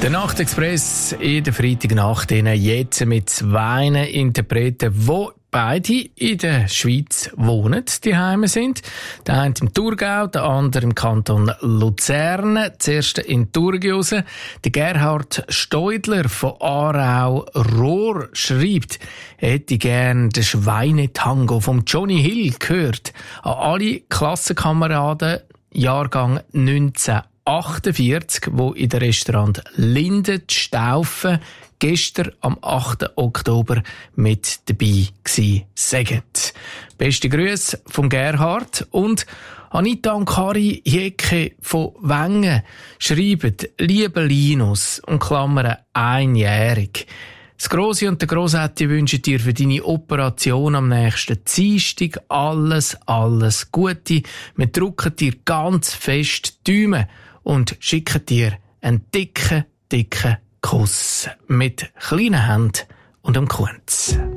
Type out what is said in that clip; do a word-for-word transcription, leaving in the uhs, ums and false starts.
Der Nachtexpress in der Freitagnacht jetzt mit zwei Interpreten, die beide in der Schweiz wohnen, die Heime sind. Der eine im Thurgau, der andere im Kanton Luzern. Zuerst in Thurgau. Der Gerhard Steudler von Aarau-Rohr schreibt, er hätte gern den Schweinetango vom Johnny Hill gehört. An alle Klassenkameraden, Jahrgang neunzehnhundertachtundvierzig, wo in der Restaurant Linde Staufen gestern am achten Oktober mit dabei gsi seget. Beste Grüße vom Gerhard und Anita und Kari Jecke von Wengen schreiben, liebe Linus und klammern einjährig. Das Grossi und der Grossetti wünschen dir für deine Operation am nächsten Dienstag alles, alles Gute. Wir drücken dir ganz fest die Daumen und schicken dir einen dicken, dicken Kuss mit kleinen Händen und einem Kunz.